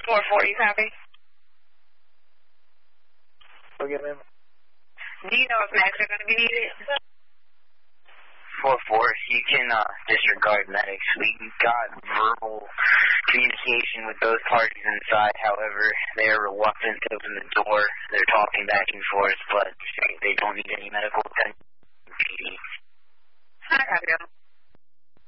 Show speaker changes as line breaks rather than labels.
4-4, you copy?
Okay, ma'am.
Do you know if medics are going to be needed?
4-4, you can disregard medics. We got verbal communication with both parties inside. However, they are reluctant to open the door. They're talking back and forth, but they don't need any medical attention.
I copy them.